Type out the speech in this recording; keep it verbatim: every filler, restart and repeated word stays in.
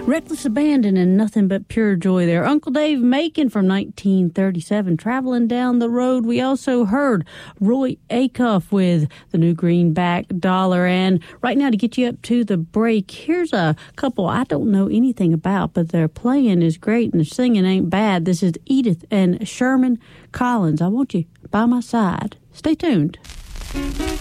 Reckless Abandon and Nothing But Pure Joy there. Uncle Dave Macon from nineteen thirty-seven, Traveling Down the Road. We also heard Roy Acuff with the New Greenback Dollar. And right now, to get you up to the break, here's a couple I don't know anything about, but their playing is great and their singing ain't bad. This is Edith and Sherman Collins. I want you by my side. Stay tuned.